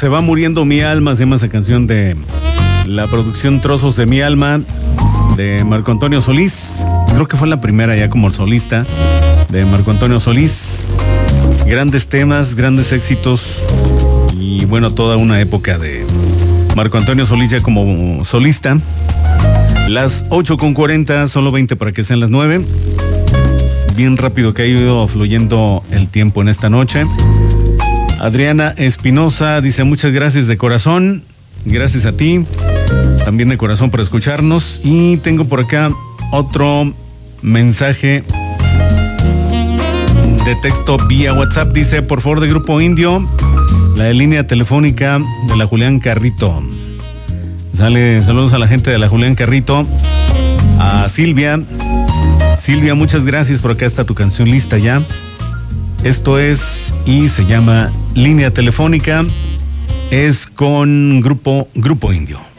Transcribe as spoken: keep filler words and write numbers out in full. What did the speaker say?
Se va muriendo mi alma, se llama esa canción de la producción Trozos de mi alma de Marco Antonio Solís. Creo que fue la primera ya como solista de Marco Antonio Solís. Grandes temas, grandes éxitos y bueno, toda una época de Marco Antonio Solís ya como solista. Las ocho con cuarenta, solo veinte para que sean las nueve. Bien rápido que ha ido fluyendo el tiempo en esta noche. Adriana Espinosa dice muchas gracias de corazón. Gracias a ti, también de corazón por escucharnos. Y tengo por acá otro mensaje de texto vía WhatsApp. Dice, por favor, de Grupo Indio, la de línea telefónica de la Julián Carrito. Sale, saludos a la gente de la Julián Carrito. A Silvia. Silvia, muchas gracias, por acá está tu canción lista ya. Esto es, y se llama Línea Telefónica. Es con Grupo, Grupo Indio.